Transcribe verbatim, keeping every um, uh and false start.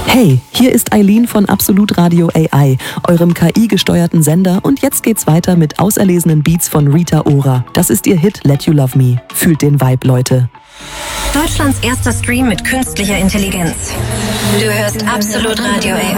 Hey, hier ist Eileen von Absolut Radio A I, eurem K I-gesteuerten Sender, und jetzt geht's weiter mit auserlesenen Beats von Rita Ora. Das ist ihr Hit Let You Love Me. Fühlt den Vibe, Leute. Deutschlands erster Stream mit künstlicher Intelligenz. Du hörst Absolut Radio A I.